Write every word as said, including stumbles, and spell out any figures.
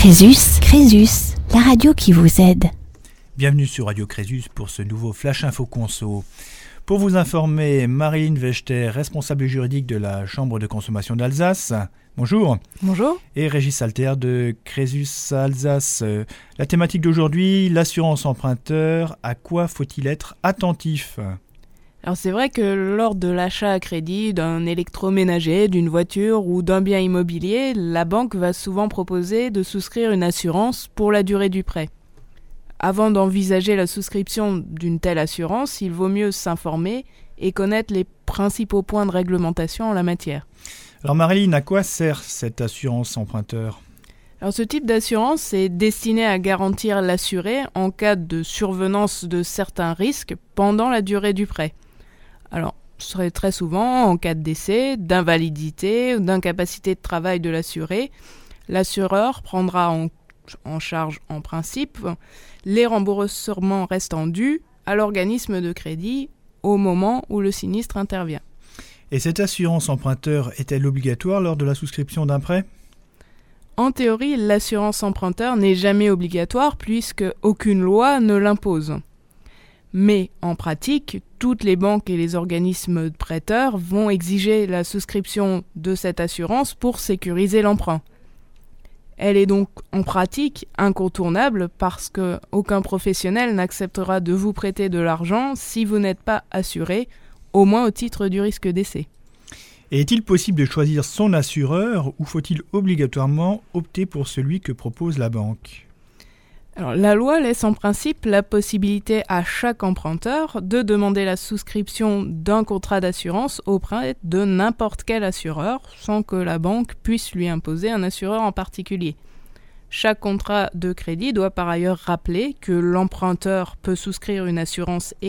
Crésus, Crésus, la radio qui vous aide. Bienvenue sur Radio Crésus pour ce nouveau Flash Info Conso. Pour vous informer, Marilyn Vechter, responsable juridique de la Chambre de consommation d'Alsace. Bonjour. Bonjour. Et Régis Alter de Crésus Alsace. La thématique d'aujourd'hui, l'assurance emprunteur. À quoi faut-il être attentif ? Alors c'est vrai que lors de l'achat à crédit d'un électroménager, d'une voiture ou d'un bien immobilier, la banque va souvent proposer de souscrire une assurance pour la durée du prêt. Avant d'envisager la souscription d'une telle assurance, il vaut mieux s'informer et connaître les principaux points de réglementation en la matière. Alors Marilyn, à quoi sert cette assurance emprunteur ? Alors ce type d'assurance est destiné à garantir l'assuré en cas de survenance de certains risques pendant la durée du prêt. Alors, ce serait très souvent en cas de décès, d'invalidité ou d'incapacité de travail de l'assuré. L'assureur prendra en, en charge en principe les remboursements restants dus à l'organisme de crédit au moment où le sinistre intervient. Et cette assurance emprunteur est-elle obligatoire lors de la souscription d'un prêt ? En théorie, l'assurance emprunteur n'est jamais obligatoire puisque aucune loi ne l'impose. Mais en pratique, toutes les banques et les organismes prêteurs vont exiger la souscription de cette assurance pour sécuriser l'emprunt. Elle est donc en pratique incontournable parce qu'aucun professionnel n'acceptera de vous prêter de l'argent si vous n'êtes pas assuré, au moins au titre du risque décès. Et est-il possible de choisir son assureur ou faut-il obligatoirement opter pour celui que propose la banque ? Alors, la loi laisse en principe la possibilité à chaque emprunteur de demander la souscription d'un contrat d'assurance auprès de n'importe quel assureur sans que la banque puisse lui imposer un assureur en particulier. Chaque contrat de crédit doit par ailleurs rappeler que l'emprunteur peut souscrire une assurance